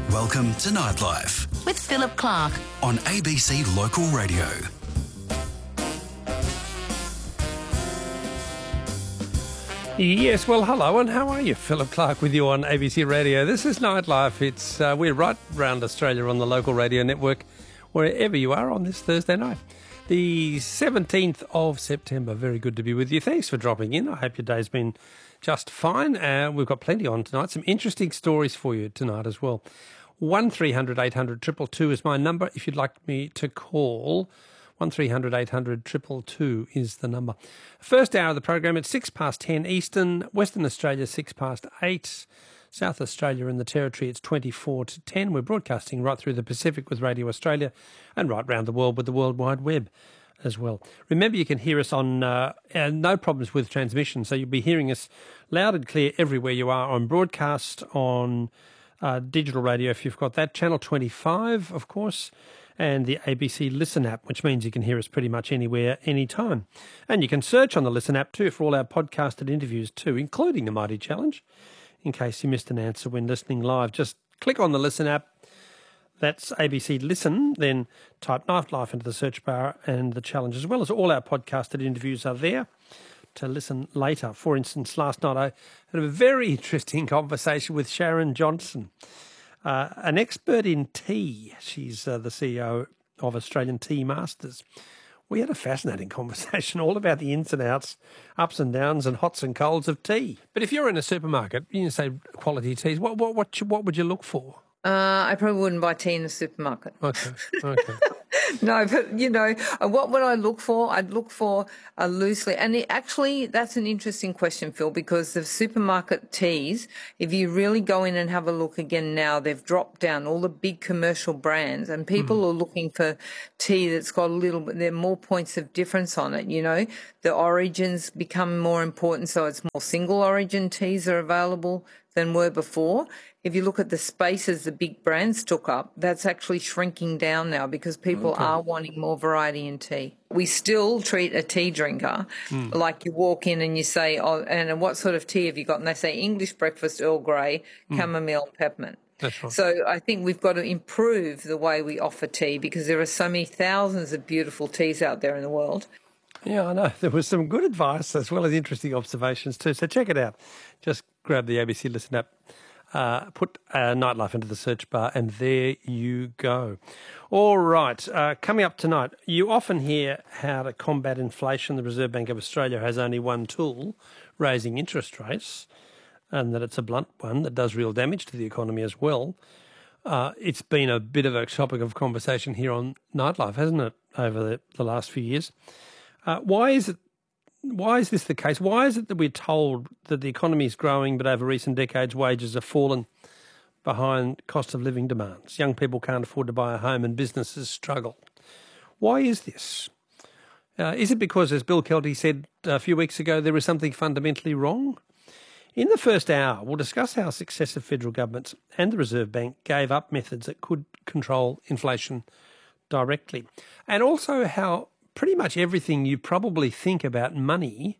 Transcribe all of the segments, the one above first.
Welcome to Nightlife with Philip Clark on ABC Local Radio. Yes, well, hello, and how are you? Philip Clark with you on ABC Radio. This is Nightlife. It's we're right around Australia on the local radio network, wherever you are on this Thursday night. The 17th of September. Very good to be with you. Thanks for dropping in. I hope your day's been just fine. We've got plenty on tonight. Some interesting stories for you tonight as well. 1300 800 222 is my number if you'd like me to call. 1300 800 222 is the number. First hour of the program at 10:06 Eastern, Western Australia 8:06, South Australia and the Territory it's 24 to 10. We're broadcasting right through the Pacific with Radio Australia and right round the world with the World Wide Web as well. Remember, you can hear us on no problems with transmission, so you'll be hearing us loud and clear everywhere you are on broadcast, on digital radio if you've got that, Channel 25, of course, and the ABC Listen app, which means you can hear us pretty much anywhere, anytime. And you can search on the Listen app too for all our podcasted interviews too, including the Mighty Challenge, in case you missed an answer when listening live. Just click on the Listen app, that's ABC Listen, then type Nightlife into the search bar and the challenge, as well as all our podcasted interviews are there to listen later. For instance, last night I had a very interesting conversation with Sharon Johnson, an expert in tea. She's the CEO of Australian Tea Masters. We had a fascinating conversation all about the ins and outs, ups and downs and hots and colds of tea. But if you're in a supermarket, you say quality teas, what would you look for? I probably wouldn't buy tea in the supermarket. Okay. No, but, what would I look for? I'd look for a loosely, and actually that's an interesting question, Phil, because the supermarket teas, if you really go in and have a look again now, they've dropped down all the big commercial brands and people are looking for tea that's got a little bit, there are more points of difference on it, The origins become more important, so it's more single origin teas are available than were before. If you look at the spaces the big brands took up, that's actually shrinking down now because people are wanting more variety in tea. We still treat a tea drinker like you walk in and you say, oh, and what sort of tea have you got? And they say English breakfast, Earl Grey, chamomile, peppermint. That's right. So I think we've got to improve the way we offer tea because there are so many thousands of beautiful teas out there in the world. Yeah, I know. There was some good advice as well as interesting observations too. So check it out. Just grab the ABC Listen app, put Nightlife into the search bar, and there you go. All right. Coming up tonight, you often hear how to combat inflation. The Reserve Bank of Australia has only one tool, raising interest rates, and that it's a blunt one that does real damage to the economy as well. It's been a bit of a topic of conversation here on Nightlife, hasn't it, over the last few years? Why is this the case? Why is it that we're told that the economy is growing, but over recent decades wages have fallen behind cost of living demands? Young people can't afford to buy a home and businesses struggle. Why is this? Is it because, as Bill Kelty said a few weeks ago, there is something fundamentally wrong? In the first hour, we'll discuss how successive federal governments and the Reserve Bank gave up methods that could control inflation directly, and also how pretty much everything you probably think about money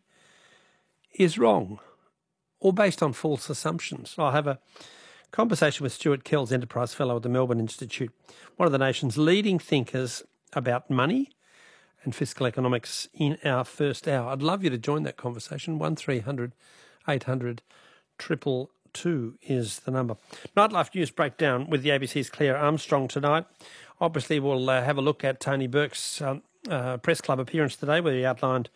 is wrong or based on false assumptions. I'll have a conversation with Stuart Kells, Enterprise Fellow at the Melbourne Institute, one of the nation's leading thinkers about money and fiscal economics, in our first hour. I'd love you to join that conversation. 1300 800 222 is the number. Nightlife News Breakdown with the ABC's Claire Armstrong tonight. Obviously, we'll have a look at Tony Burke's press club appearance today, where he outlined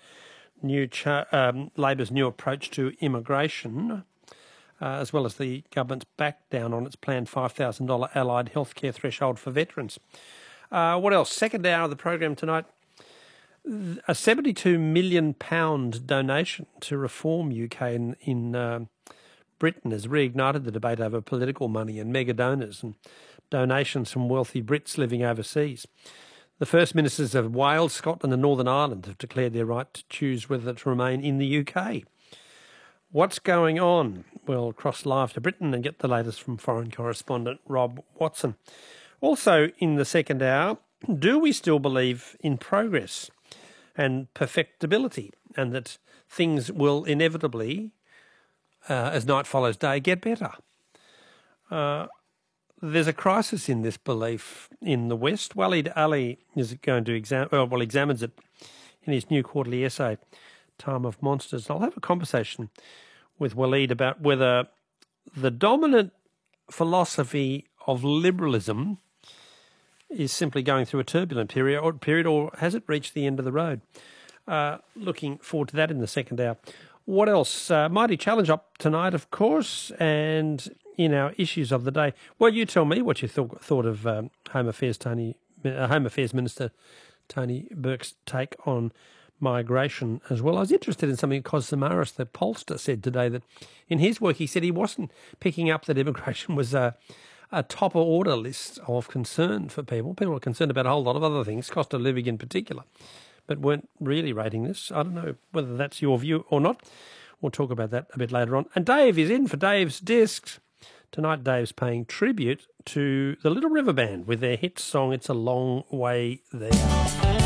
Labor's new approach to immigration, as well as the government's back down on its planned $5,000 allied healthcare threshold for veterans. What else? Second hour of the program tonight, a £72 million donation to Reform UK in Britain has reignited the debate over political money and mega donors and donations from wealthy Brits living overseas. The First Ministers of Wales, Scotland and Northern Ireland have declared their right to choose whether to remain in the UK. What's going on? We'll cross live to Britain and get the latest from foreign correspondent Rob Watson. Also in the second hour, do we still believe in progress and perfectibility, and that things will inevitably, as night follows day, get better? there's a crisis in this belief in the West. Waleed Ali is going to examines it in his new quarterly essay, Time of Monsters. I'll have a conversation with Waleed about whether the dominant philosophy of liberalism is simply going through a turbulent period, or has it reached the end of the road? Looking forward to that in the second hour. What else? Mighty Challenge up tonight, of course, and in our issues of the day. Well, you tell me what you thought of Home Affairs Minister Tony Burke's take on migration as well. I was interested in something Kos Samaras, the pollster, said today, that in his work he said he wasn't picking up that immigration was a top order list of concern for people. People are concerned about a whole lot of other things, cost of living in particular, but weren't really rating this. I don't know whether that's your view or not. We'll talk about that a bit later on. And Dave is in for Dave's Discs. Tonight Dave's paying tribute to the Little River Band with their hit song, It's a Long Way There.